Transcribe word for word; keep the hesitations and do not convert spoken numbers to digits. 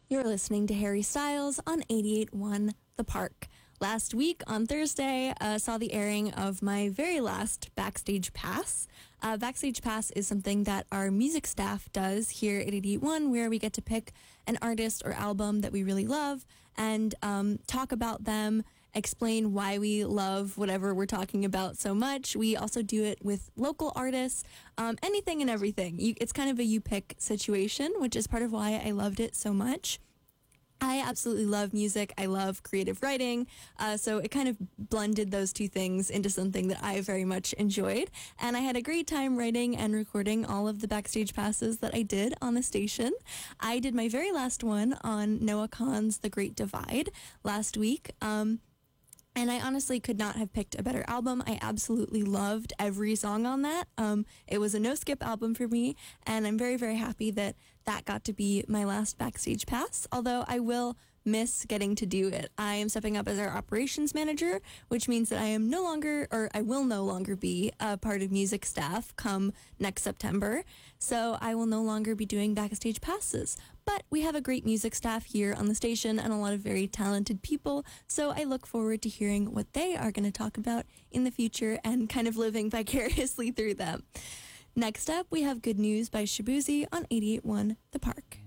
You're listening to Harry Styles on eighty-eight point one The Park. Last week on Thursday, uh, saw the airing of my very last Backstage Pass. Uh, Backstage Pass is something that our music staff does here at eighty-eight point one, where we get to pick an artist or album that we really love and um, talk about them, explain why we love whatever we're talking about so much. We also do it with local artists, um, anything and everything. You, it's kind of a you pick situation, which is part of why I loved it so much. I absolutely love music. I love creative writing. Uh, so it kind of blended those two things into something that I very much enjoyed. And I had a great time writing and recording all of the Backstage Passes that I did on the station. I did my very last one on Noah Kahan's The Great Divide last week. Um, And I honestly could not have picked a better album. I absolutely loved every song on that. Um, it was a no-skip album for me, and I'm very, very happy that that got to be my last Backstage Pass, although I will miss getting to do it. I am stepping up as our operations manager, which means that I am no longer, or I will no longer be a part of music staff come next September. So I will no longer be doing Backstage Passes. But we have a great music staff here on the station and a lot of very talented people. So I look forward to hearing what they are going to talk about in the future and kind of living vicariously through them. Next up, we have Good News by Shaboozey on eighty-eight point one The Park.